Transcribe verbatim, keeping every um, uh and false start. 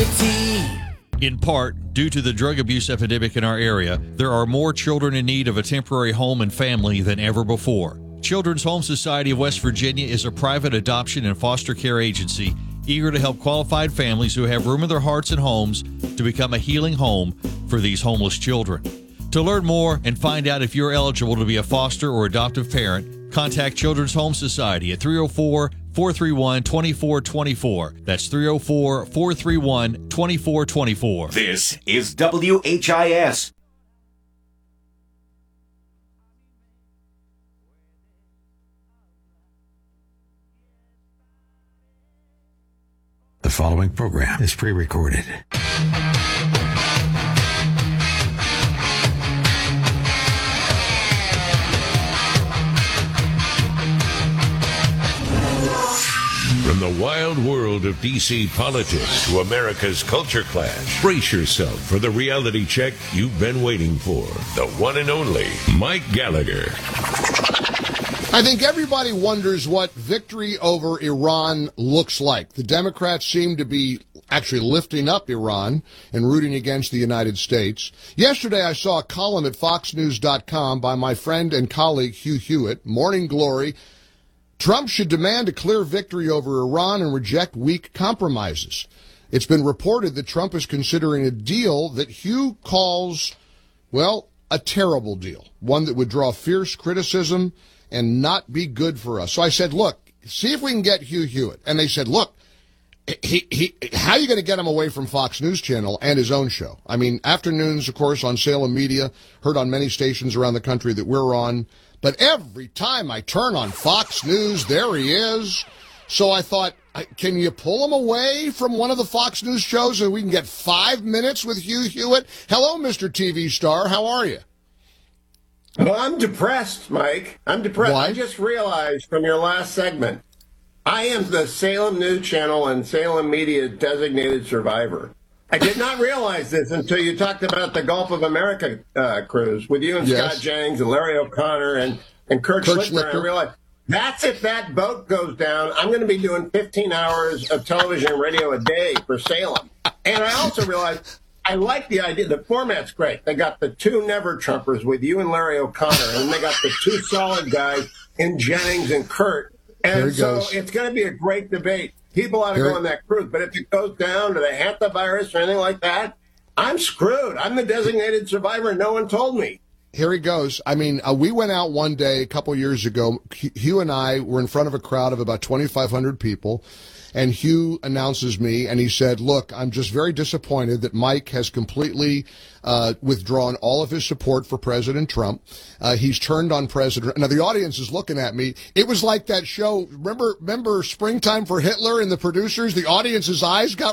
reality. In part, due to the drug abuse epidemic in our area, there are more children in need of a temporary home and family than ever before. Children's Home Society of West Virginia is a private adoption and foster care agency eager to help qualified families who have room in their hearts and homes to become a healing home for these homeless children. To learn more and find out if you're eligible to be a foster or adoptive parent, contact Children's Home Society at three oh four, four three one, two four two four. That's three oh four, four three one, two four two four. This is W H I S. The following program is pre-recorded. From the wild world of D C politics to America's culture clash, brace yourself for the reality check you've been waiting for. The one and only Mike Gallagher. I think everybody wonders what victory over Iran looks like. The Democrats seem to be actually lifting up Iran and rooting against the United States. Yesterday, I saw a column at fox news dot com by my friend and colleague Hugh Hewitt, Morning Glory. Trump should demand a clear victory over Iran and reject weak compromises. It's been reported that Trump is considering a deal that Hugh calls, well, a terrible deal, one that would draw fierce criticism and not be good for us. So I said, look, see if we can get Hugh Hewitt. And they said, look, he, he, how are you going to get him away from Fox News Channel and his own show? I mean, afternoons, of course, on Salem Media, heard on many stations around the country that we're on. But every time I turn on Fox News, there he is. So I thought, can you pull him away from one of the Fox News shows and we can get five minutes with Hugh Hewitt? Hello, Mister T V star. How are you? Well, I'm depressed, Mike. I'm depressed. Why? I just realized from your last segment, I am the Salem News Channel and Salem Media designated survivor. I did not realize this until you talked about the Gulf of America uh, cruise with you and Yes. Scott Jangs and Larry O'Connor and, and Kurt, Kurt Schlichter. Schlichter. I realized that's if that boat goes down, I'm going to be doing fifteen hours of television and radio a day for Salem. And I also realized I like the idea. The format's great. They got the two never-Trumpers with you and Larry O'Connor, and they got the two solid guys in Jennings and Kurt. There And he so goes. it's going to be a great debate. People ought to Here- go on that cruise. But if it goes down to the hantavirus or anything like that, I'm screwed. I'm the designated survivor. No one told me. Here he goes. I mean, uh, we went out one day a couple years ago. Hugh and I were in front of a crowd of about twenty-five hundred people. And Hugh announces me, and he said, look, I'm just very disappointed that Mike has completely uh, withdrawn all of his support for President Trump. Uh, he's turned on President. Now, the audience is looking at me. It was like that show. Remember, remember Springtime for Hitler and the producers? The audience's eyes got